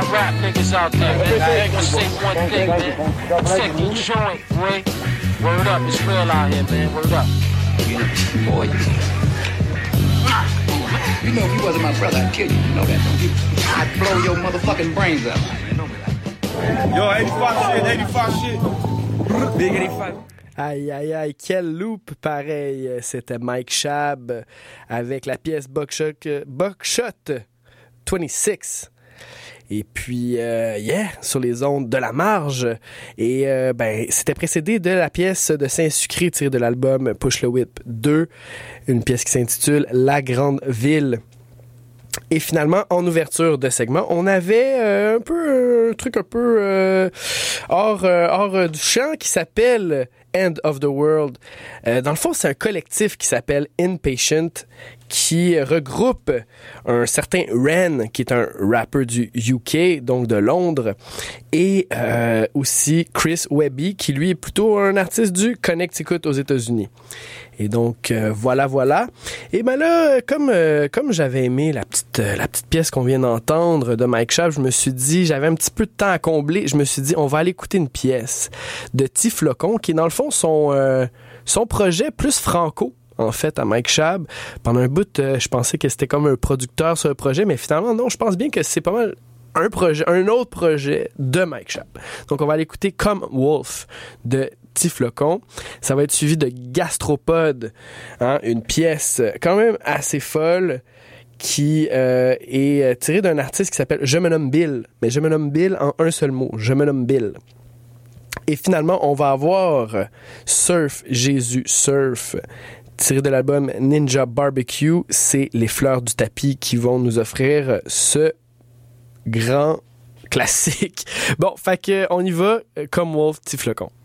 rap niggas out there, man. I'm gonna say one thing, man. Take your joint, boy. Word up, it's real out here, man. Word up. Boy, you know if you wasn't my brother, I'd kill you. You know that, don't you? I'd blow your motherfucking brains out. You know me that. Yo, 85 shit. Big 85. Aïe, aïe, aïe, quel loop pareil. C'était Mike Schaab avec la pièce Buckshot 26. Et puis, sur les ondes de la marge. Et c'était précédé de la pièce de Saint-Sucré tirée de l'album Push le Whip 2, une pièce qui s'intitule La Grande Ville. Et finalement, en ouverture de segment, on avait un truc un peu hors du champ qui s'appelle End of the World. Dans le fond, c'est un collectif qui s'appelle Inpatient qui regroupe un certain Ren, qui est un rappeur du UK, donc de Londres, et aussi Chris Webby, qui lui est plutôt un artiste du Connecticut aux États-Unis. Et donc, voilà. Et ben là, comme j'avais aimé la petite pièce qu'on vient d'entendre de Mike Schaab, je me suis dit, j'avais un petit peu de temps à combler, je me suis dit, on va aller écouter une pièce de Tiflocon, qui est dans le fond son projet plus franco, en fait, à Mike Schaab. Pendant un bout, je pensais que c'était comme un producteur sur le projet, mais finalement, non, je pense bien que c'est pas mal un autre projet de Mike Schaab. Donc, on va aller écouter Come Wolf de Tiflocon. Ça va être suivi de Gastropod, une pièce quand même assez folle qui est tirée d'un artiste qui s'appelle Je me nomme Bill. Mais Je me nomme Bill en un seul mot. Je me nomme Bill. Et finalement, on va avoir Surf Jésus Surf, tiré de l'album Ninja Barbecue. C'est les Fleurs du Tapis qui vont nous offrir ce grand classique. Bon, fait que on y va, comme Wolf, Tiflocon.